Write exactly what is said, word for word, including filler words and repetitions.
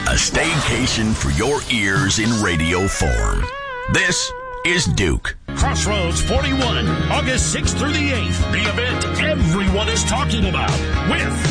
A staycation for your ears in radio form. This is Duke. Crossroads forty-one, August sixth through the eighth. The event everyone is talking about with